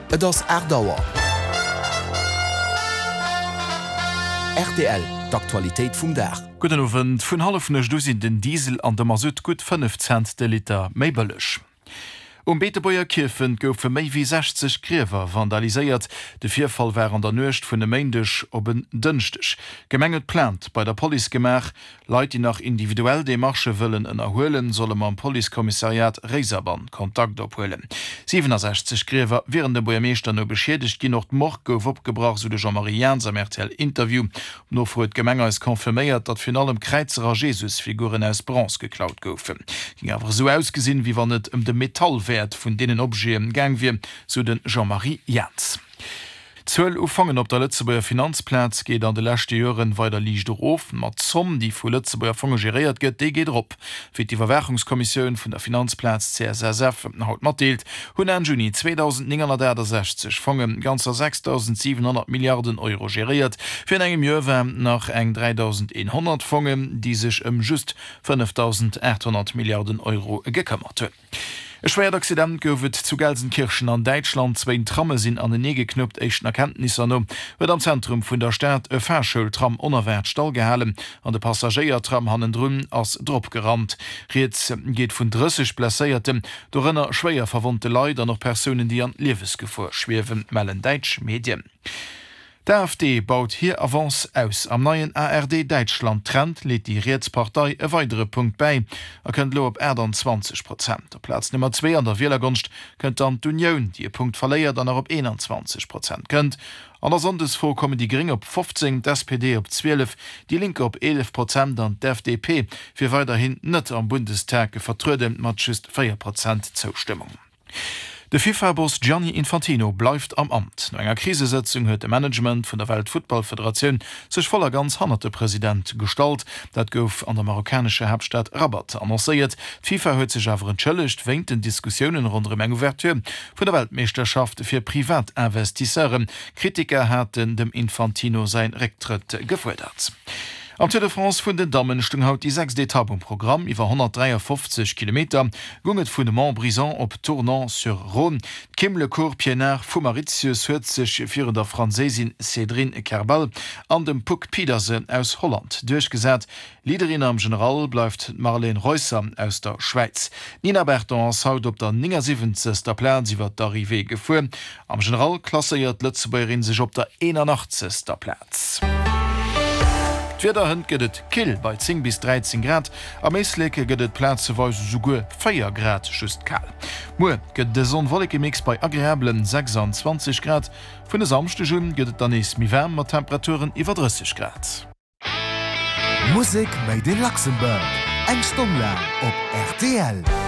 Et ass Erdauer. RTL, d'Aktualitéit vum Dach. Guten Abend, vun halfnech du sinn den Diesel an der Masut gut 5 Cent de Liter méi bëllech. Beetebauer Kirfen goufe méi wie 60 Gräwer vandaliséiert. De Vierfall wär an der Nøcht vun de Meindech op en dënchtech. Gemenget plant bei der Polizegemach, Leiit die nach individuell de Marche wëllen ënnerhoelen, solle man Polizeikommissariat Reiserbahn Kontakt ophoelen. 67 Gräwer wären de Boermeeser no beschädigt gin noch mord gouf opgebracht so de Jean-Marie Jans am RTL-Interview. No vor et Gemenger is konfirméiert, dat vun allem Kreizerer Jesusfiguren aus Bronze geklaut goufen. Ging awer so ausgesinn, wie wann net de Metallwert vun denen Objekten gang wie, so den Jean-Marie Jans. 12 Ufangen op der Lützeburger Finanzplatz geht an de letzte Jahren weiter liegt auf, mat Zomm, die vu Lützeburger Fonds geriert geht, die geht op. Für die Verwertungskommission von der Finanzplatz CSSF haut matdeelt, hun en Juni 2960 Fongen ganzer 6.700 Milliarden Euro geriert, für en engem Jahr nach eng 3.100 Fongen, die sich just 5.800 Milliarden Euro gekümmert haben. E schwer Accident goufet zu Gelsenkirchen an Deutschland 2 Tramme sinn an den nie geknüpft echten Erkenntnisse no, wird am Zentrum vun der Stadt e Verschultram unerwärt stall gehalen, an de Passagiertram hannen drun as Drop gerammt. Reets geht vun 30 Blesséiertem, dorenner schwéier verwundete Leider noch Personen, die an Liebesgefahr schwewen, mellen Deutsch Medien. Der AfD baut hier Avance aus. Am neuen ARD Deutschland Trend lädt die Rätspartei ein weitere Punkt bei. Könnt lo op 20%. Der Platz Nummer 2 an der Wählergunst könnt dann d'Union, die Punkt verleiert, dann op 21% könnt. An der Sondesvor kommen die Gering op 15, die SPD op 12, die Linke op 11% an der FDP für weiterhin net am Bundestag vertröden mat just 4% Zustimmung. Der FIFA-Boss Gianni Infantino bleibt am Amt. Nach einer Krisensitzung hat das Management von der Weltfußballföderation sich voller ganz hannerte Präsident gestalt. Das gouf an der marokkanischen Hauptstadt Rabat annonciert. FIFA hat sich aber entschuldigt wegen den Diskussionen rund um eine Ouverture von der Weltmeisterschaft für Privatinvestisseure. Kritiker hatten dem Infantino sein Rücktritt gefordert. Am Tour de France vun den Damen stung haut die 6 Etappenprogramm iwwer 153 km gunget vun de Montbrison op Tournant-sur-Rhône. Kim le Cour Pienaar vu Mauritius huet sech vir der Franzésin Cédrine Kerbal an dem Puck Pedersen aus Holland durchgesät. Liederin am General bleifft Marlene Reusser aus der Schweiz. Nina Bertens haut op der 79. Platz iwwer d'Arrivée gefu. Am General klasseiert Lützebäuerin sech op der 81. Platz. Wieder hund gëtt kill bei 10 bis 13 Grad, am meesleke gëtt Plazeweis sougu 4 Grad just kal. Mo gëtt de sonwolleke Mix bei agréablen 26 Grad, vun de samste Jun gëtt dann is mi wärmer Temperaturen iwwer 30 Grad. Musik bei den Luxemburg. Eng Stunde lang op RTL.